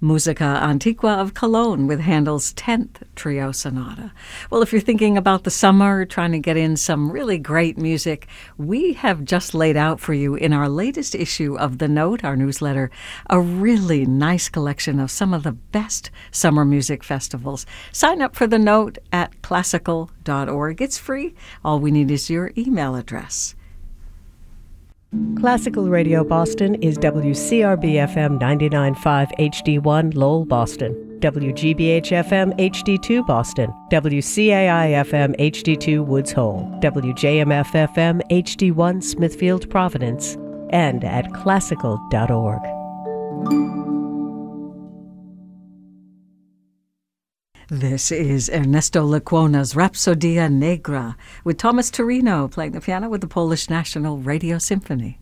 Musica Antiqua of Cologne with Handel's 10th Trio Sonata. Well, if you're thinking about the summer, trying to get in some really great music, we have just laid out for you in our latest issue of The Note, our newsletter, a really nice collection of some of the best summer music festivals. Sign up for The Note at classical.org. It's free. All we need is your email address. Classical Radio Boston is WCRB-FM 99.5 HD1 Lowell, Boston, WGBH-FM HD2 Boston, WCAI-FM HD2 Woods Hole, WJMF-FM HD1 Smithfield, Providence, and at classical.org. This is Ernesto Lecuona's Rhapsodia Negra with Thomas Torino playing the piano with the Polish National Radio Symphony.